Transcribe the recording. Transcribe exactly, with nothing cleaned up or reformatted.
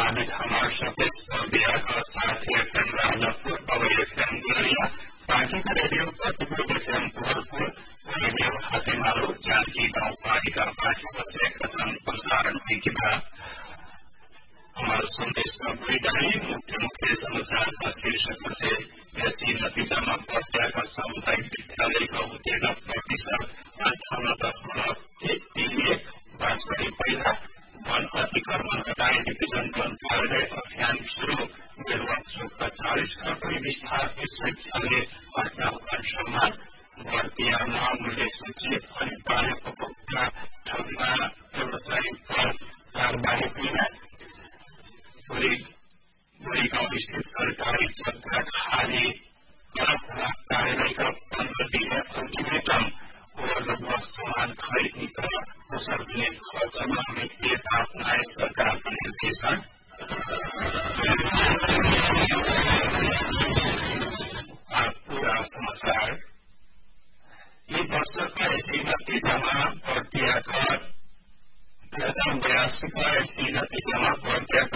आबिद हमार सतीश बर्दिया का साथी एफएम राजापुर और एफएम गुलरिया, बाकी का रेडियो प्रतिपुर एफएम भरपुर, रेडियो हाथीमारो जानकी गांव पालिका पार्टी से कसन प्रसारण हुई की बात हमारे संदेश में हुई गई। मुख्य मुख्य समाचार का शीर्षक से ऐसी नतीजा में प्रत्या का सामुदायिक विद्यालय का उत्तीर्ण प्रतिशत अंठावन दशमलव एक तीन एक बासठी पहिला वन अतिक्रमण हटाए डिवीजन वन कार्यालय अभियान शुरू बेलवा चौक का चालीस करोड़ विस्तार विश्वविद्यालय पटना का सम्मान बढ़तिया मूल्य सूची अनिवार्य उपभोक्ता ठगना व्यवसायी पर कार्रवाई हुई। गोरेगांव स्थित सरकारी जगह खाली कार्यालय का पंद्रह दिन में अल्टीमेटम और लगभग सामान खरीदने का मुसरने जमा में एक अपनाए सरकार का निर्देशन। पूरा समाचार ये वर्ष का ऐसी नतीजा में बढ़तिया का दो हजार बयासी का ऐसी नतीजा में बढ़तिया